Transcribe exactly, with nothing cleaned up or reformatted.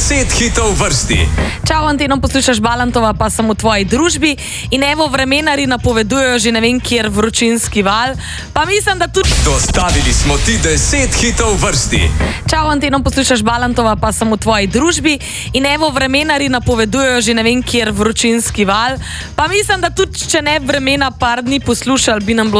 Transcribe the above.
deset hitov vrsti. Čau, Anteno, poslušaš Balantova, pa sem v tvoji družbi in evo vremenari napovedujejo že ne vem kjer vročinski val, pa mislim, da tudi... Dostavili smo ti deset hitov vrsti. Čau, Anteno, poslušaš Balantova, pa sem v tvoji družbi in evo vremenari napovedujejo že ne vem kjer vročinski val, pa mislim, da tudi če ne vremena par dni poslušali, bi nam bilo